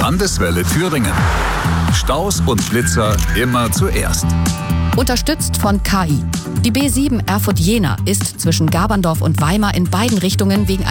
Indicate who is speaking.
Speaker 1: Landeswelle Thüringen. Staus und Blitzer immer zuerst.
Speaker 2: Unterstützt von KI. Die B7 Erfurt-Jena ist zwischen Gaberndorf und Weimar in beiden Richtungen wegen